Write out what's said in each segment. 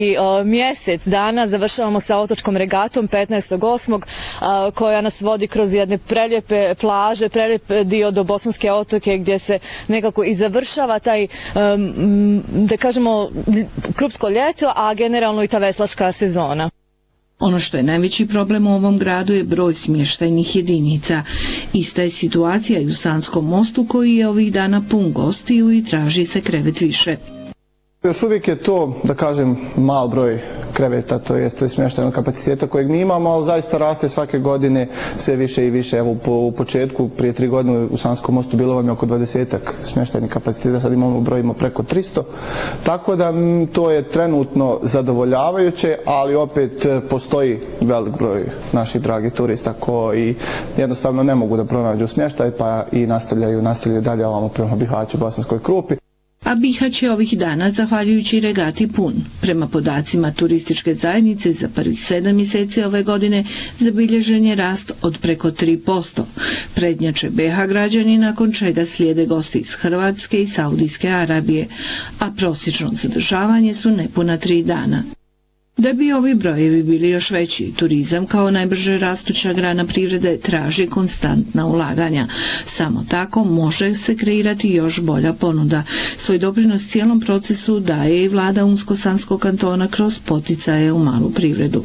Mjesec dana završavamo sa otočkom regatom 15.8. koja nas vodi kroz jedne prelijepe plaže, prelijep dio do Bosanske otoke gdje se nekako i završava taj, da kažemo, klupsko ljeto, a generalno i ta veslačka sezona. Ono što je najveći problem u ovom gradu je broj smještajnih jedinica. Ista je situacija i u Sanskom mostu koji je ovih dana pun gostiju i traži se krevet više. Još uvijek je to, da kažem, mal broj kreveta, to je smještajnog kapaciteta kojeg mi imamo, ali zaista raste svake godine sve više i više. Evo, u početku, prije 3 godine u Sanskom mostu bilo vam je oko 20-ak smještajnih kapaciteta, sad brojimo preko 300. Tako da to je trenutno zadovoljavajuće, ali opet postoji velik broj naših dragih turista koji jednostavno ne mogu da pronađu smještaj, pa i nastavljaju dalje ovamo prema Bihaću, Bosanskoj Krupi. A Bihać je ovih dana, zahvaljujući regati, pun. Prema podacima turističke zajednice, za prvih 7 mjeseci ove godine zabilježen je rast od preko 3%. Prednjače BiH građani, nakon čega slijede gosti iz Hrvatske i Saudijske Arabije, a prosječno zadržavanje su nepuna 3 dana. Da bi ovi brojevi bili još veći, turizam kao najbrže rastuća grana privrede traži konstantna ulaganja. Samo tako može se kreirati još bolja ponuda. Svoj doprinos cijelom procesu daje i vlada Unsko-Sanskog kantona kroz poticaje u malu privredu.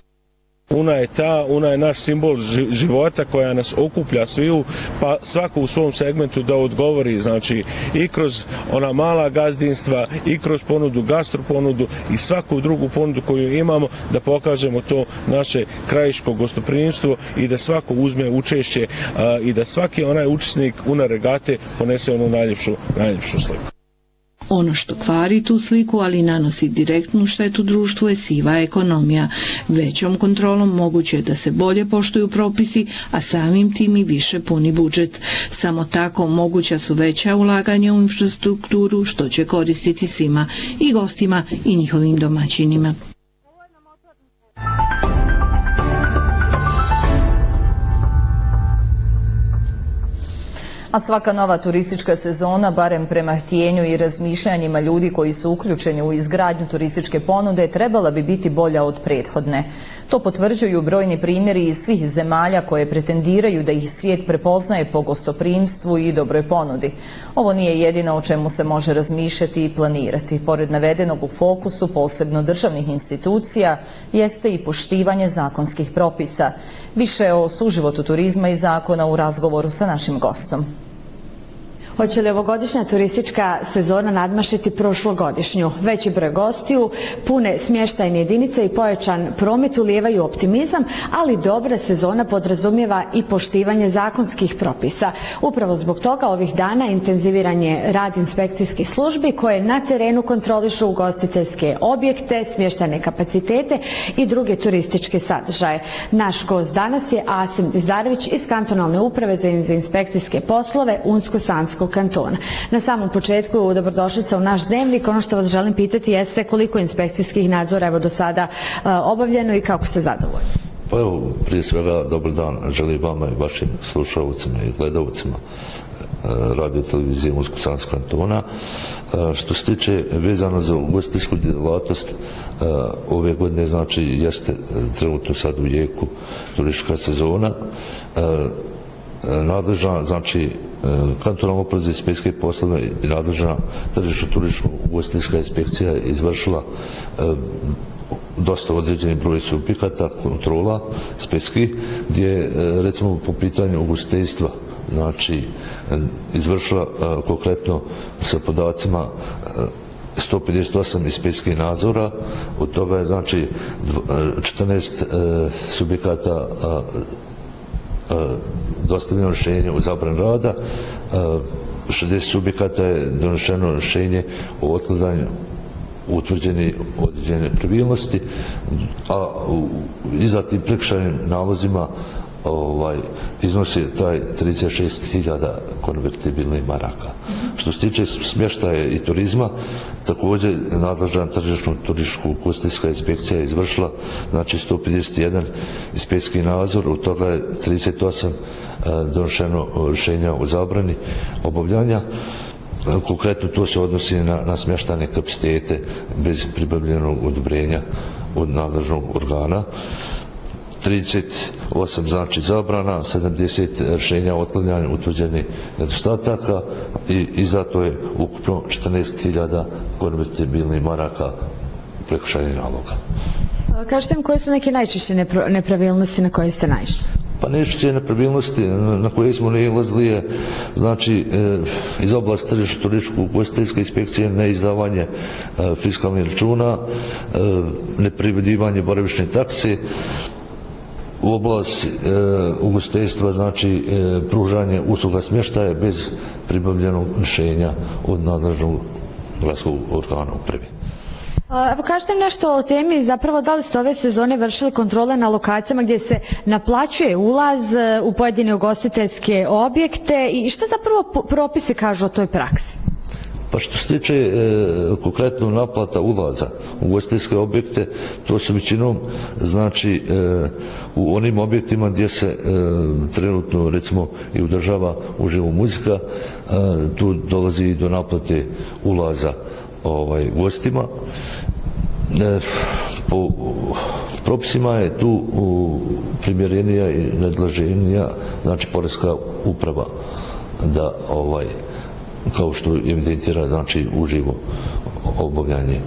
Una je naš simbol života koja nas okuplja sviju, pa svako u svom segmentu da odgovori, znači i kroz ona mala gazdinstva, i kroz ponudu, gastroponudu i svaku drugu ponudu koju imamo, da pokažemo to naše krajiško gostoprimstvo i da svako uzme učešće i da svaki onaj učesnik una regate ponese onu najljepšu sliku. Ono što kvari tu sliku, ali nanosi direktnu štetu društvu, je siva ekonomija. Većom kontrolom moguće je da se bolje poštuju propisi, a samim tim i više puni budžet. Samo tako moguća su veća ulaganja u infrastrukturu, što će koristiti svima, i gostima i njihovim domaćinima. A svaka nova turistička sezona, barem prema htjenju i razmišljanjima ljudi koji su uključeni u izgradnju turističke ponude, trebala bi biti bolja od prethodne. To potvrđuju brojni primjeri iz svih zemalja koje pretendiraju da ih svijet prepoznaje po gostoprimstvu i dobroj ponudi. Ovo nije jedino o čemu se može razmišljati i planirati. Pored navedenog, u fokusu posebno državnih institucija jeste i poštivanje zakonskih propisa. Više o suživotu turizma i zakona u razgovoru sa našim gostom. Hoće li ovogodišnja turistička sezona nadmašiti prošlogodišnju? Veći broj gostiju, pune smještajne jedinice i pojačan promet ulijevaju optimizam, ali dobra sezona podrazumijeva i poštivanje zakonskih propisa. Upravo zbog toga ovih dana intenziviran je rad inspekcijskih službi koje na terenu kontrolišu ugostiteljske objekte, smještajne kapacitete i druge turističke sadržaje. Naš gost danas je Asim Dizarević iz Kantonalne uprave za inspekcijske poslove Unsko-Sanskog kantona. Na samom početku, dobrodošlica u naš dnevnik. Ono što vas želim pitati jeste koliko inspekcijskih nadzora evo do sada obavljeno i kako ste zadovoljni? Pa evo, prije svega dobar dan želim vama i vašim slušalcima i gledalcima radio televizije Unsko-Sanskog kantona. Što se tiče vezano za ugostiteljsku djelatnost, ove godine znači jeste trenutno sad u jeku turistička sezona. Nadležna, znači Kantonalna uprava za inspekcijske poslove i nadležna tržišno turistička ugostiteljska inspekcija je izvršila dosta određeni broj subjekata, kontrola inspekcijskih, gdje recimo po pitanju ugostiteljstva znači izvršila konkretno sa podacima 158 inspekcijskih nadzora, od toga je znači 14 subjekata dostavljeno rješenje o zabrani rada, 60 subjekata je donošeno rješenje o otklanjanju utvrđeni određene nepravilnosti, a izdatim prekršajnim nalozima iznosi taj 36.000 konvertibilnih maraka. Što se tiče smještaja i turizma, također nadležna tržišno turističku ugostiteljska inspekcija je izvršila znači 151 inspekcijski nadzor, od toga je 38 donošeno rješenja o zabrani obavljanja. Konkretno to se odnosi na smještajne kapacitete bez pribavljenog odobrenja od nadležnog organa. 38 znači zabrana, 70 rješenja o otklanjanju utvrđenih nedostataka i zato je ukupno 14.000 konvertibilnih maraka prekršajnih naloga. Kažete mi koje su neke najčešće nepravilnosti na koje ste naišli? Pa najčešće nepravilnosti na koje smo nailazili je znači iz oblasti tržišta turističko-ugostiteljske inspekcije neizdavanje fiskalnih računa, neprivedivanje boravišne takse, u oblasti ugostiteljstva znači pružanje usluga smještaja bez pribavljenog rješenja od nadležnog gradskog organa uprave. Evo kažete nešto o temi, zapravo da li ste ove sezone vršili kontrole na lokacijama gdje se naplaćuje ulaz u pojedine ugostiteljske objekte i šta zapravo propisi kažu o toj praksi? Pa što se tiče konkretno naplata ulaza u ugostiteljske objekte, to su većinom znači u onim objektima gdje se trenutno recimo i održava uživo muzika, tu dolazi i do naplate ulaza gostima. Po propisima je tu primjerenija i nadležnija znači poreska uprava da kao što evidentira znači uživo obavljanje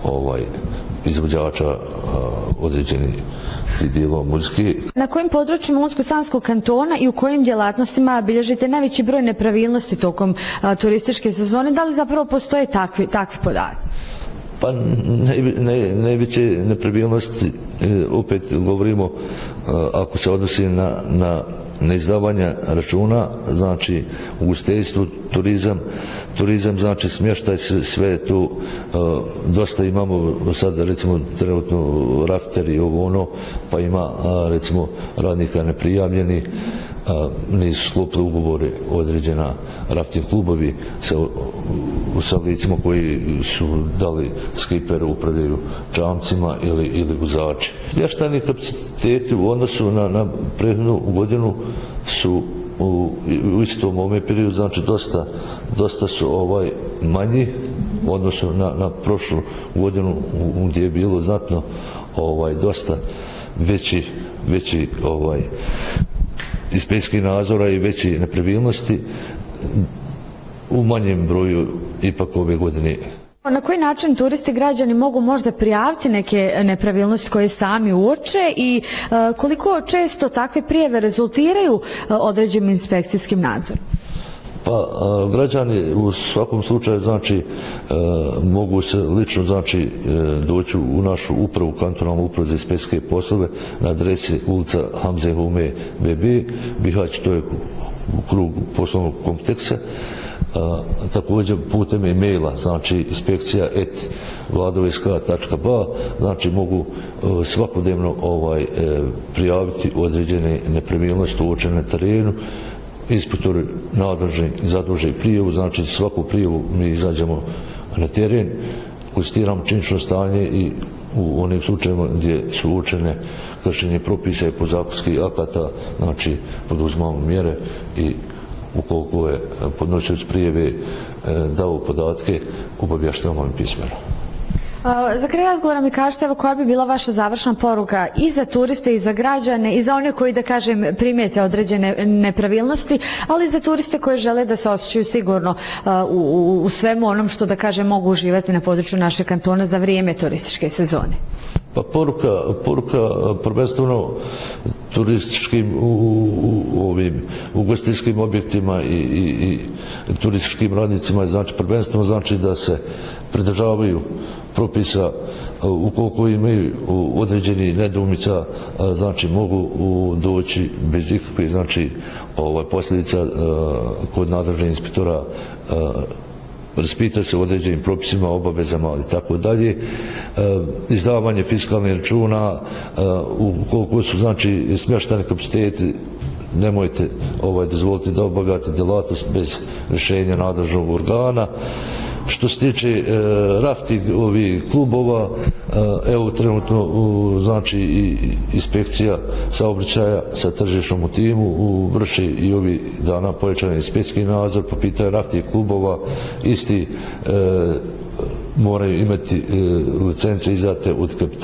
izvođača određenih dijelova muzike. Na kojim područjima Unsko-Sanskog kantona i u kojim djelatnostima bilježite najveći broj nepravilnosti tokom turističke sezone? Da li zapravo postoje takvi podaci? Pa najveće nepravilnosti, opet govorimo, ako se odnosi na neizdavanje računa, znači ugostiteljstvo, turizam, znači smještaj, sve tu dosta imamo sad recimo trenutno rafteri i pa ima recimo radnika neprijavljeni, nisu sklopili ugovore određena rafting klubovi sa licima koji su dali skipere, upravljaju čamcima ili guzači. Smještajni kapaciteti u odnosu na prethodnu godinu su u istom ovome periodu, znači dosta su manji u odnosu na prošlu godinu gdje je bilo znatno dosta veći inspekcijskih nadzora i veće nepravilnosti, u manjem broju ipak ove godine. Na koji način turisti građani mogu možda prijaviti neke nepravilnosti koje sami uoče i koliko često takve prijave rezultiraju određenim inspekcijskim nadzorom? Pa građani u svakom slučaju znači mogu se lično znači doći u našu upravu, kantonalnu upravu za inspekcijske poslove na adresi ulica Hamze Hume BB, Bihać, to je krug poslovnog kompleksa. Također putem e-maila, znači inspekcija@vladoviska.ba, znači mogu svakodnevno prijaviti određene nepravilnosti uočene na terenu. Inspektori nadležni zaduže prijavu, znači svaku prijavu mi izađemo na teren, konstatiramo činjenično stanje i u onim slučajevima gdje su uočene kršenje propisa i podzakonskih akata, znači poduzimamo mjere i ukoliko je podnosioc prijave dao podatke, obavještavamo im pismeno. Za kraj razgovora mi kažete evo koja bi bila vaša završna poruka i za turiste i za građane i za one koji da kažem primijete određene nepravilnosti, ali i za turiste koji žele da se osjećaju sigurno u svemu onom što da kažem mogu uživati na području našeg kantona za vrijeme turističke sezone. Pa poruka prvenstveno turističkim ugostiteljskim objektima i turističkim radnicima, znači prvenstveno znači da se pridržavaju propisa, ukoliko imaju određeni nedoumica, znači mogu doći bez ikakve znači posljedica kod nadležnih inspektora, raspita se o određenim propisima, obavezama i tako dalje, izdavanje fiskalnih računa, ukoliko su znači smještajni kapaciteti, nemojte dozvoliti da obavljate djelatnost bez rješenja nadležnog organa. Što se tiče rafting ovih klubova, evo trenutno znači i inspekcija saobraćaja sa tržišnom u timu vrši i ovih dana pojačan inspekcijski nadzor po pitanju rafting klubova. Isti moraju imati licence izdate od kapitana